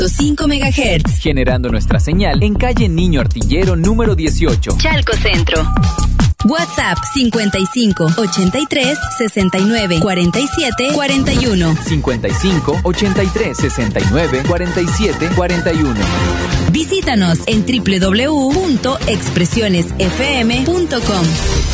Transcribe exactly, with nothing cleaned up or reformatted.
cinco megahertz. Generando nuestra señal en calle Niño Artillero número dieciocho. Chalco Centro. WhatsApp cincuenta y cinco, ochenta y tres, sesenta y nueve, cuarenta y siete, cuarenta y uno. cincuenta y cinco, ochenta y tres, sesenta y nueve, cuarenta y siete, cuarenta y uno. Visítanos en doble u doble u doble u punto expresiones f m punto com.